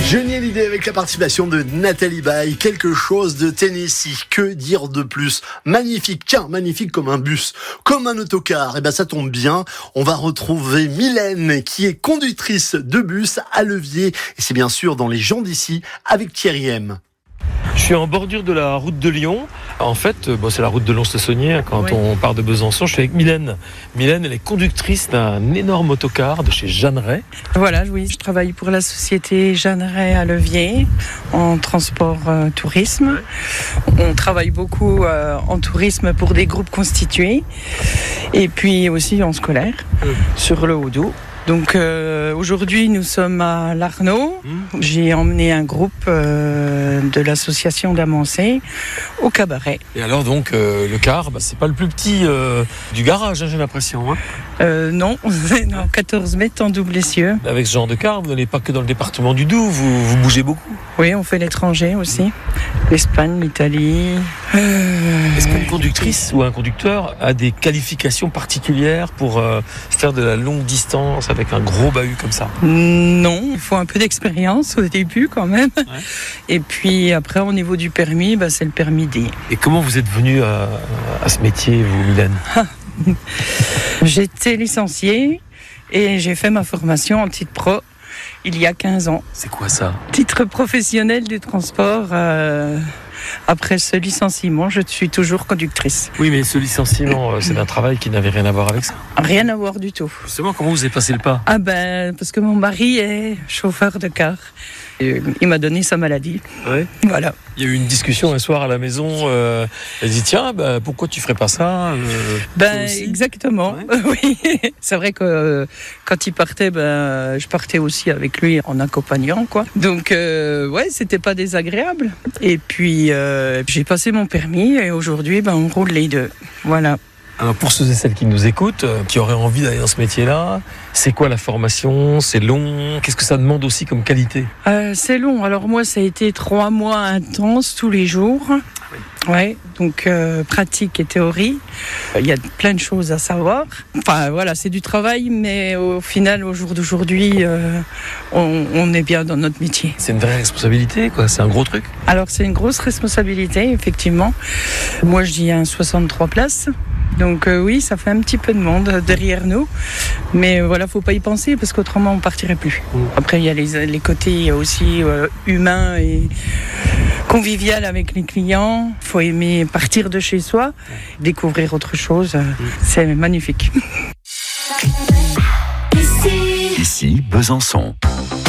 Johnny Hallyday avec la participation de Nathalie Baye. Quelque chose de Tennessee. Que dire de plus? Magnifique. Tiens, magnifique comme un bus, comme un autocar. Et ben, ça tombe bien. On va retrouver Mylène, qui est conductrice de bus à levier. Et c'est bien sûr dans Les gens d'ici avec Thierry M. Je suis en bordure de la route de Lyon. En fait, c'est la route de Lons-le-Saunier. Quand on part de Besançon, je suis avec Mylène. Mylène, elle est conductrice d'un énorme autocar de chez Jeanneret. Voilà, oui, je travaille pour la société Jeanneret à Levier en transport tourisme. On travaille beaucoup en tourisme pour des groupes constitués et puis aussi en scolaire sur le Haut-Doubs. Donc aujourd'hui nous sommes à Larnaud. J'ai emmené un groupe de l'association d'Amancé au cabaret. Et alors donc le car, c'est pas le plus petit du garage, j'ai l'impression. Non, c'est dans 14 mètres en double essieu. Avec ce genre de car, vous n'allez pas que dans le département du Doubs, vous bougez beaucoup. Oui, on fait l'étranger aussi. L'Espagne, l'Italie. Est-ce qu'une conductrice ou un conducteur a des qualifications particulières pour faire de la longue distance avec un gros bahut comme ça? Non, il faut un peu d'expérience au début quand même. Ouais. Et puis après, au niveau du permis, c'est le permis D. Et comment vous êtes venue à ce métier, vous, Mylène? J'étais licenciée et j'ai fait ma formation en titre pro il y a 15 ans. C'est quoi ça? Titre professionnel du transport. Après ce licenciement, je suis toujours conductrice. Oui, mais ce licenciement, c'est un travail qui n'avait rien à voir avec ça. Rien à voir du tout. Justement, comment vous avez passé le pas? Parce que mon mari est chauffeur de car. Et il m'a donné sa maladie. Ouais. Voilà. Il y a eu une discussion un soir à la maison. Elle dit tiens, pourquoi tu ferais pas ça? Exactement. Ouais. Oui. C'est vrai que quand il partait, je partais aussi avec lui en accompagnant, quoi. Donc c'était pas désagréable. Et puis j'ai passé mon permis et aujourd'hui, on roule les deux. Voilà. Alors pour ceux et celles qui nous écoutent, qui auraient envie d'aller dans ce métier-là, c'est quoi la formation? C'est long? Qu'est-ce que ça demande aussi comme qualité? C'est long. Alors moi, ça a été 3 mois intenses tous les jours. Oui. Ouais, donc pratique et théorie. Il y a plein de choses à savoir. Enfin voilà, c'est du travail, mais au final, au jour d'aujourd'hui, on est bien dans notre métier. C'est une vraie responsabilité, quoi. C'est un gros truc. Alors c'est une grosse responsabilité, effectivement. Moi, je dis un 63 places. Donc oui, ça fait un petit peu de monde derrière nous. Mais voilà, faut pas y penser parce qu'autrement on partirait plus. Après, il y a les côtés aussi humains et convivial avec les clients. Il faut aimer partir de chez soi, découvrir autre chose. C'est magnifique. Ici, Besançon.